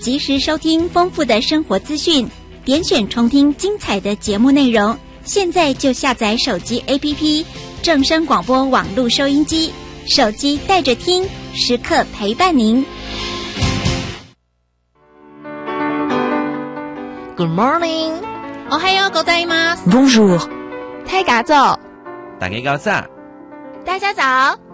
及时收听丰富的生活资讯，点选重听精彩的节目内容。现在就下载手机 APP 正声广播网络收音机，手机带着听，时刻陪伴您。 Good morning， おはようございます。 Bonjour， 太嘎走， 大家早。 大家早。